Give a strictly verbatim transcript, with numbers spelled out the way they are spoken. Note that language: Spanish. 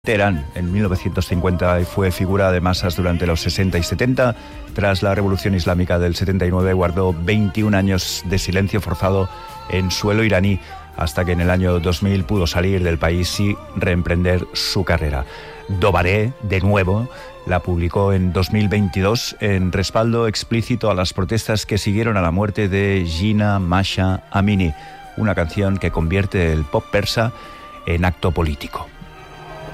Teherán en mil novecientos cincuenta y fue figura de masas durante los sesenta y setenta. Tras la Revolución Islámica del setenta y nueve guardó veintiún años de silencio forzado en suelo iraní, hasta que en el año dos mil pudo salir del país y reemprender su carrera. Dobaré, de nuevo, la publicó en dos mil veintidós en respaldo explícito a las protestas que siguieron a la muerte de Jina Mahsa Amini, una canción que convierte el pop persa en acto político.